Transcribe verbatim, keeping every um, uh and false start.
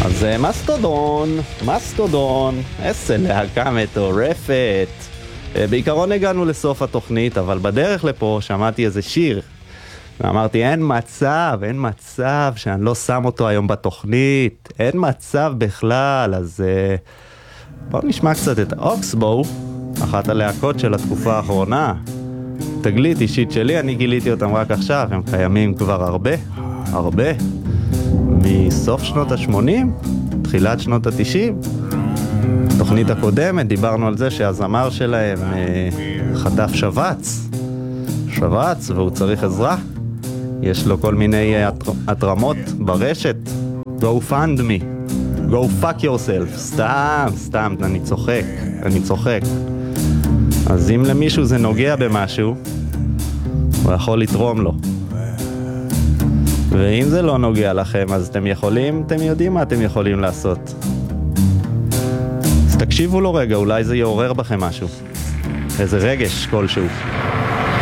אז מסטודון, מסטודון, איזה להקה מטורפת. בעיקרון הגענו לסוף התוכנית, אבל בדרך לפה שמעתי איזה שיר. ואמרתי, אין מצב, אין מצב שאני לא שם אותו היום בתוכנית. אין מצב בכלל, אז בואו נשמע קצת את אוקסבו, אחת הלהקות של התקופה האחרונה. תגלית אישית שלי, אני גיליתי אותם רק עכשיו, הם קיימים כבר הרבה, הרבה. מסוף שנות ה-שמונים, תחילת שנות ה-תשעים. תוכנית הקודמת דיברנו על זה שהזמר שלהם אה, חטף שבץ. שבץ, והוא צריך עזרה. יש לו כל מיני התרמות ברשת. Go fund me. Go fuck yourself. סתם, סתם, אני צוחק. אני צוחק. אז אם למישהו זה נוגע במשהו, הוא יכול לתרום לו. ואם זה לא נוגע לכם, אז אתם יכולים, אתם יודעים מה אתם יכולים לעשות. אז תקשיבו לו רגע, אולי זה יעורר בכם משהו. איזה רגש כלשהו.